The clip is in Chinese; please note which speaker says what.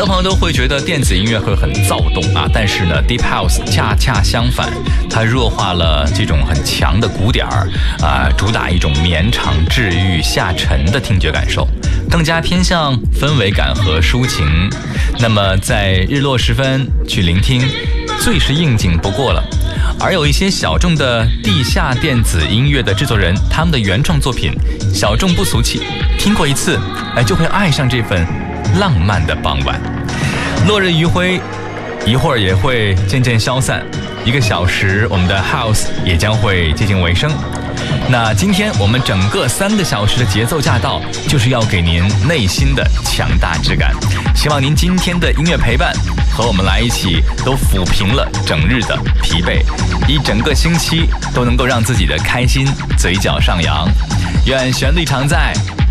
Speaker 1: 多朋友都会觉得电子音乐会很躁动啊，但是呢 Deep House 恰恰相反，它弱化了这种很强的鼓点主打一种绵长、治愈、下沉的听觉感受，更加偏向氛围感和抒情。那么在日落时分去聆听，最是应景不过了。而有一些小众的地下电子音乐的制作人，他们的原创作品小众不俗气，听过一次就会爱上这份浪漫的傍晚。落日余晖一会儿也会渐渐消散，1个小时我们的 House 也将会接近尾声。那今天我们整个3个小时的节奏驾到，就是要给您内心的强大之感。希望您今天的音乐陪伴和我们来一起，都抚平了整日的疲惫，一整个星期都能够让自己的开心嘴角上扬。愿旋律常在，